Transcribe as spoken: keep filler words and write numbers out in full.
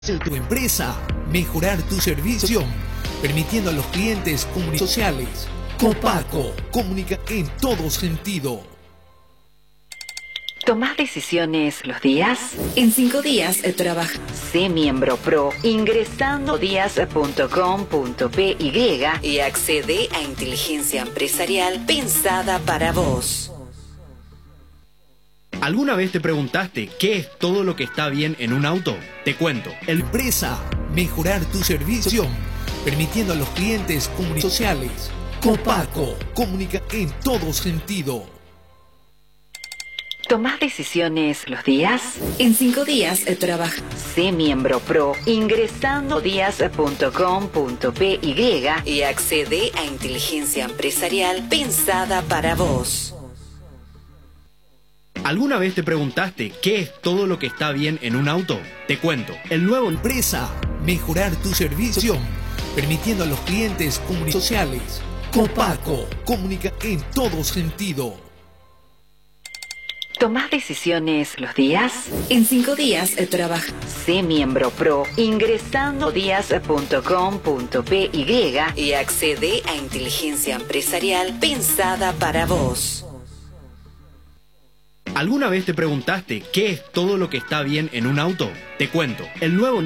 de tu empresa, mejorar tu servicio, permitiendo a los clientes comunicaciones sociales. Copaco, comunica en todo sentido. ¿Tomás decisiones los días? En cinco días trabaja. Sé miembro pro ingresando días punto com punto p y y accede a inteligencia empresarial pensada para vos. ¿Alguna vez te preguntaste qué es todo lo que está bien en un auto? Te cuento. El empresa, mejorar tu servicio, permitiendo a los clientes comunicaciones sociales. Copaco, comunica en todo sentido. ¿Tomás decisiones los días? En cinco días trabaja. Sé miembro pro ingresando días punto com punto p y y accede a inteligencia empresarial pensada para vos. ¿Alguna vez te preguntaste qué es todo lo que está bien en un auto? Te cuento. El nuevo empresa, mejorar tu servicio, permitiendo a los clientes comunicaciones sociales. Copaco, comunica en todo sentido. ¿Tomás decisiones los días? En cinco días trabaja. Sé miembro pro ingresando días punto com punto p y y accede a inteligencia empresarial pensada para vos. ¿Alguna vez te preguntaste qué es todo lo que está bien en un auto? Te cuento. El nuevo